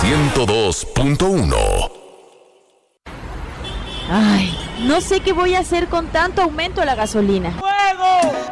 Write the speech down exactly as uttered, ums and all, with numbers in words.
ciento dos punto uno. Ay, no sé qué voy a hacer con tanto aumento a la gasolina. ¡Fuego!